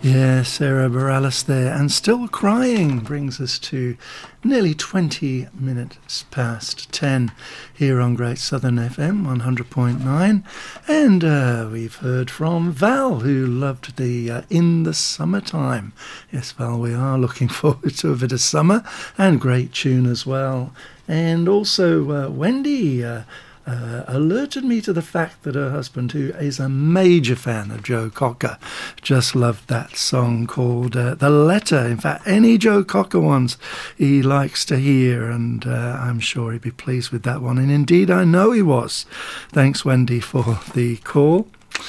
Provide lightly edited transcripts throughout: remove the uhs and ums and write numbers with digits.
Yeah, Sarah Bareilles there, and Still Crying brings us to nearly 20 minutes past 10 here on Great Southern FM 100.9, and we've heard from Val, who loved the In the Summertime. Yes, Val, we are looking forward to a bit of summer, and great tune as well. And also Wendy alerted me to the fact that her husband, who is a major fan of Joe Cocker, just loved that song called The Letter. In fact, any Joe Cocker ones he likes to hear, and I'm sure he'd be pleased with that one. And indeed, I know he was. Thanks, Wendy, for the call.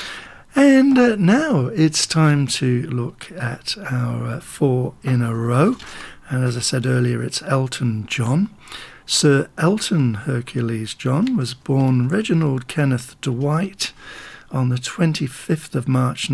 And now it's time to look at our four in a row. And as I said earlier, it's Elton John. Sir Elton Hercules John was born Reginald Kenneth Dwight on the 25th of March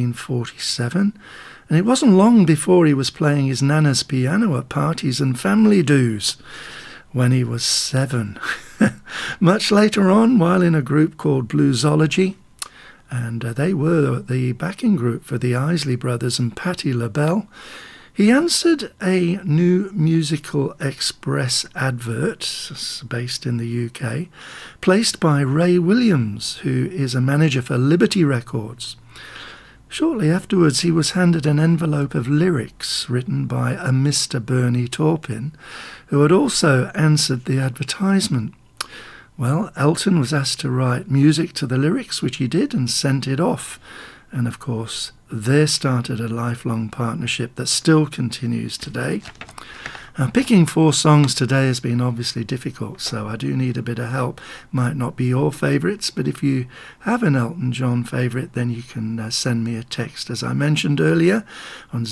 1947, and it wasn't long before he was playing his nana's piano at parties and family do's when he was 7. Much later on, while in a group called Bluesology, and they were the backing group for the Isley Brothers and Patti LaBelle, he answered a New Musical Express advert, based in the UK, placed by Ray Williams, who is a manager for Liberty Records. Shortly afterwards, he was handed an envelope of lyrics written by a Mr. Bernie Taupin, who had also answered the advertisement. Well, Elton was asked to write music to the lyrics, which he did, and sent it off. And of course, there started a lifelong partnership that still continues today. Now, picking 4 songs today has been obviously difficult, so I do need a bit of help. Might not be your favourites, but if you have an Elton John favourite, then you can send me a text, as I mentioned earlier, on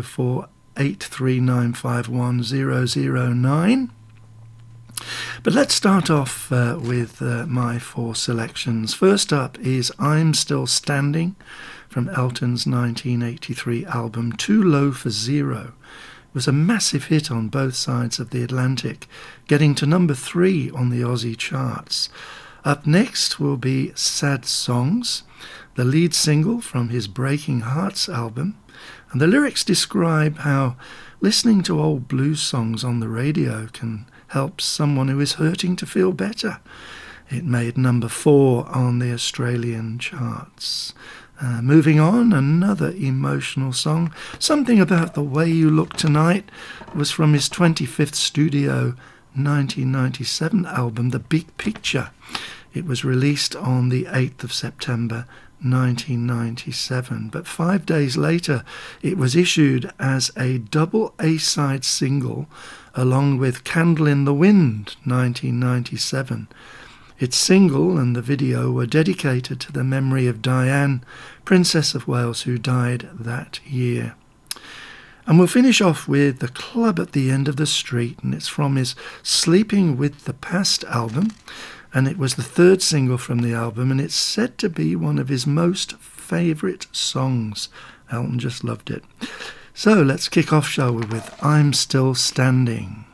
0483951009. But let's start off with my 4 selections. First up is I'm Still Standing from Elton's 1983 album Too Low for Zero. It was a massive hit on both sides of the Atlantic, getting to number 3 on the Aussie charts. Up next will be Sad Songs, the lead single from his Breaking Hearts album, and the lyrics describe how listening to old blues songs on the radio can help someone who is hurting to feel better. It made number 4 on the Australian charts. Moving on, another emotional song, Something About the Way You Look Tonight, was from his 25th studio 1997 album, The Big Picture. It was released on the 8th of September 1997, but 5 days later it was issued as a double A-side single along with Candle in the Wind 1997. Its single and the video were dedicated to the memory of Diane, Princess of Wales, who died that year. And we'll finish off with The Club at the End of the Street, and it's from his Sleeping with the Past album, and it was the 3rd single from the album, and it's said to be one of his most favourite songs. Elton just loved it. So let's kick off, shall we, with I'm Still Standing.